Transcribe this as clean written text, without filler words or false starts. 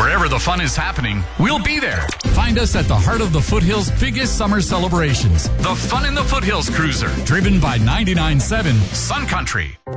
Wherever the fun is happening, we'll be there. Find us at the heart of the Foothills' biggest summer celebrations. The Fun in the Foothills Cruiser, driven by 99.7 Sun Country.